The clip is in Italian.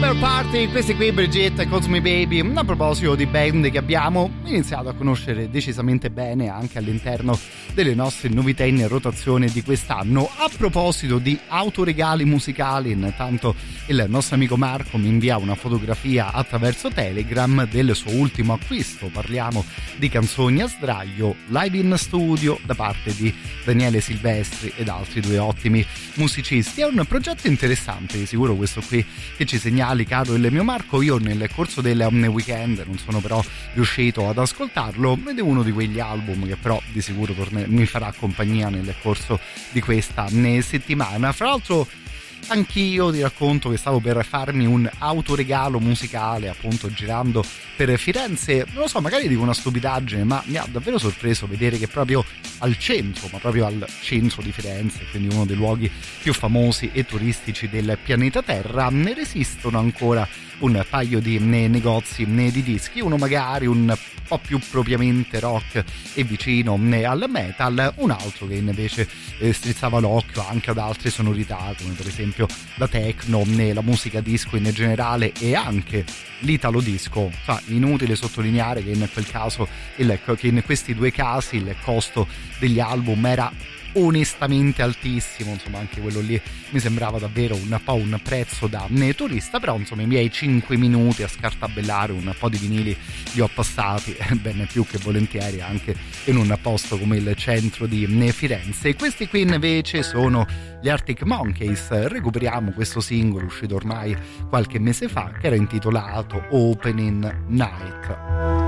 Slumber Party, questi qui Brigitte e Cosme Baby. A proposito di band che abbiamo iniziato a conoscere decisamente bene anche all'interno delle nostre novità in rotazione di quest'anno. A proposito di autoregali musicali, intanto il nostro amico Marco mi invia una fotografia attraverso Telegram del suo ultimo acquisto. Parliamo di Canzoni a sdraio live in studio da parte di Daniele Silvestri ed altri due ottimi musicisti. È un progetto interessante, di sicuro questo qui che ci segnali, caro il mio Marco. Io nel corso del weekend non sono però riuscito ad ascoltarlo ed è uno di quegli album che però di sicuro mi farà compagnia nel corso di questa settimana. Fra l'altro anch'io ti racconto che stavo per farmi un autoregalo musicale, appunto girando per Firenze. Non lo so, magari dico una stupidaggine, ma mi ha davvero sorpreso vedere che proprio al centro, ma proprio al centro di Firenze, quindi uno dei luoghi più famosi e turistici del pianeta Terra, ne resistono ancora un paio di negozi di dischi, uno magari un po' più propriamente rock e vicino al metal, un altro che invece strizzava l'occhio anche ad altre sonorità, come per esempio la techno, la musica disco in generale e anche l'italo disco. Inutile sottolineare che in questi due casi il costo degli album era onestamente altissimo, insomma anche quello lì mi sembrava davvero un po' un prezzo da turista, però insomma i miei 5 minuti a scartabellare un po' di vinili li ho passati ben più che volentieri anche in un posto come il centro di Firenze. Questi qui invece sono gli Arctic Monkeys. Recuperiamo questo singolo uscito ormai qualche mese fa che era intitolato Opening Night.